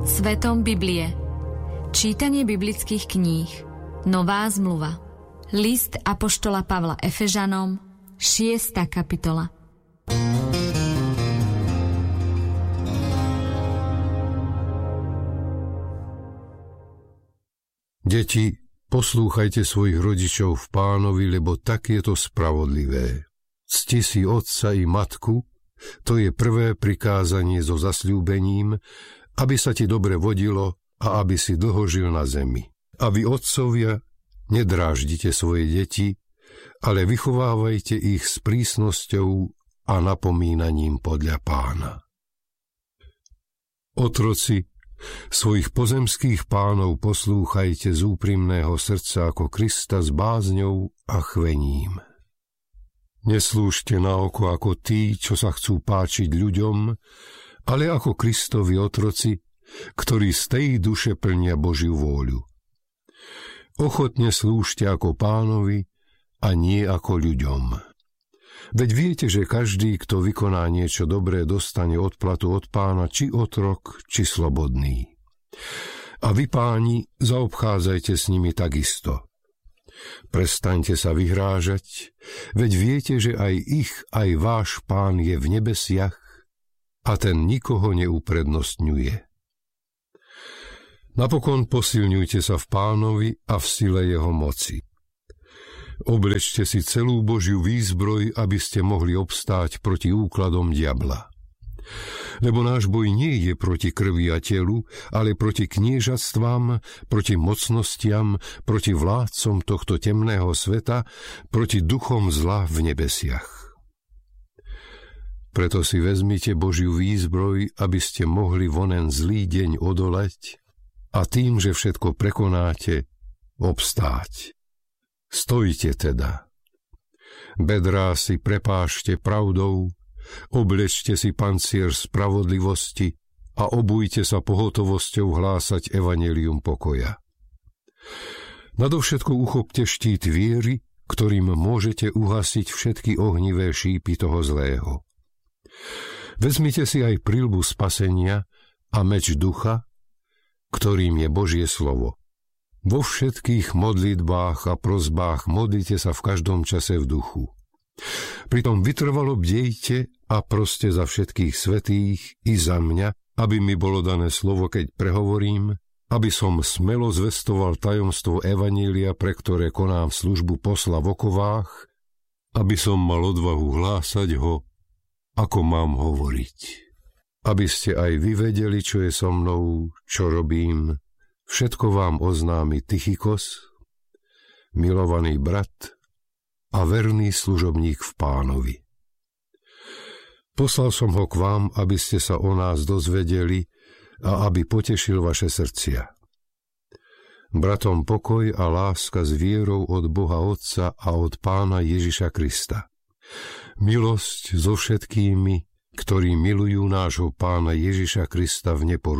Svetom Biblie. Čítanie biblických kníh. Nová zmluva. List apoštola Pavla Efežanom, 6. kapitola. Deti, poslúchajte svojich rodičov v Pánovi, lebo tak je to spravodlivé. Cti si otca i matku, to je prvé prikázanie so zasľúbením, aby sa ti dobre vodilo a aby si dlho žil na zemi. A vy, otcovia, nedráždite svoje deti, ale vychovávajte ich s prísnosťou a napomínaním podľa Pána. Otroci, svojich pozemských pánov poslúchajte z úprimného srdca ako Krista s bázňou a chvením. Neslúžte na oko ako tí, čo sa chcú páčiť ľuďom, ale ako Kristovi otroci, ktorí z tej duše plnia Božiu vôľu. Ochotne slúžte ako Pánovi a nie ako ľuďom. Veď viete, že každý, kto vykoná niečo dobré, dostane odplatu od Pána, či otrok, či slobodný. A vy, páni, zaobchádzajte s nimi takisto. Prestaňte sa vyhrážať, veď viete, že aj váš Pán je v nebesiach a ten nikoho neuprednostňuje. Napokon posilňujte sa v Pánovi a v sile jeho moci. Oblečte si celú Božiu výzbroj, aby ste mohli obstáť proti úkladom diabla. Lebo náš boj nie je proti krvi a telu, ale proti kniežatstvám, proti mocnostiam, proti vládcom tohto temného sveta, proti duchom zla v nebesiach. Preto si vezmite Božiu výzbroj, aby ste mohli vonen zlý deň odolať a tým, že všetko prekonáte, obstáť. Stojte teda. Bedrá si prepášte pravdou, oblečte si pancier spravodlivosti a obujte sa pohotovosťou hlásať evanjelium pokoja. Nadovšetko uchopte štít viery, ktorým môžete uhasiť všetky ohnivé šípy toho zlého. Vezmite si aj prilbu spasenia a meč ducha, ktorým je Božie slovo. Vo všetkých modlitbách a prosbách modlite sa v každom čase v duchu. Pritom vytrvalo bdejte a proste za všetkých svätých i za mňa, aby mi bolo dané slovo, keď prehovorím, aby som smelo zvestoval tajomstvo evanjelia, pre ktoré konám službu posla v okovách, aby som mal odvahu hlásať ho, ako mám hovoriť. Aby ste aj vy vedeli, čo je so mnou, čo robím, všetko vám oznámi Tychikos, milovaný brat a verný služobník v Pánovi. Poslal som ho k vám, aby ste sa o nás dozvedeli a aby potešil vaše srdcia. Bratom pokoj a láska s vierou od Boha Otca a od Pána Ježiša Krista. Milosť so všetkými, ktorí milujú nášho Pána Ježiša Krista v neporušení.